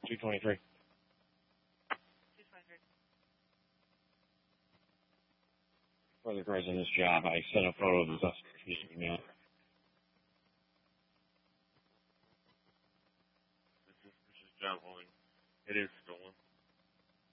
223. 223. Further cars on this job, I sent a photo of the suspect via email. This is John Holling. It is stolen.